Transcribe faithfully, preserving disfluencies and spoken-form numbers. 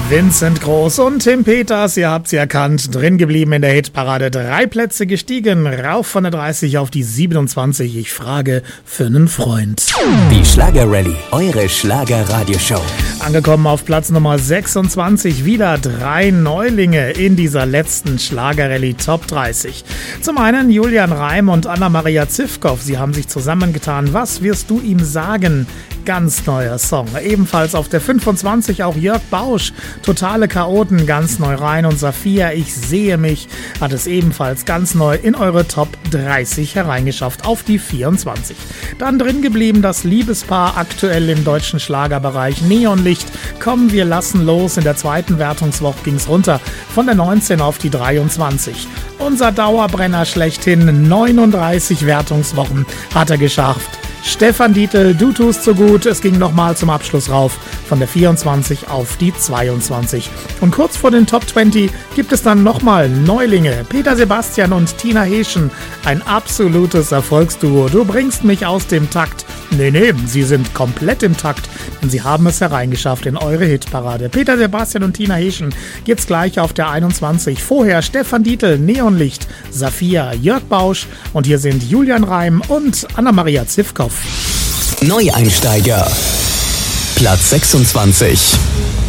Vincent Groß und Tim Peters, ihr habt sie erkannt, drin geblieben in der Hitparade, drei Plätze gestiegen, rauf von der dreißig auf die siebenundzwanzig. Ich frage für einen Freund. Die Schlager-Rallye, eure Schlager-Radioshow. Angekommen auf Platz Nummer sechsundzwanzig, wieder drei Neulinge in dieser letzten Schlager-Rallye Top dreißig. Zum einen Julian Reim und Anna-Maria Zivkow, sie haben sich zusammengetan. Was wirst du ihm sagen? Ganz neuer Song. Ebenfalls auf der fünfundzwanzig auch Jörg Bausch, Totale Chaoten, ganz neu rein. Und Saphia, Ich sehe mich, hat es ebenfalls ganz neu in eure Top dreißig hereingeschafft, auf die vierundzwanzig. Dann drin geblieben das Liebespaar, aktuell im deutschen Schlagerbereich, Neonlicht, Komm, wir lassen los. In der zweiten Wertungswoche ging es runter, von der neunzehn auf die dreiundzwanzig. Unser Dauerbrenner schlechthin, neununddreißig Wertungswochen hat er geschafft. Stefan Dietl, Du tust so gut. Es ging nochmal zum Abschluss rauf, von der vierundzwanzig auf die zweiundzwanzig. Und kurz vor den Top zwanzig gibt es dann nochmal Neulinge. Peter Sebastian und Tina Heeschen, ein absolutes Erfolgsduo. Du bringst mich aus dem Takt. Nee, nee, sie sind komplett im Takt, denn sie haben es hereingeschafft in eure Hitparade. Peter Sebastian und Tina Heeschen gibt's gleich auf der einundzwanzig. Vorher Stefan Dietl, Neonlicht, Saphia, Jörg Bausch und hier sind Julian Reim und Anna-Maria Zivkow. Neueinsteiger, Platz sechsundzwanzig.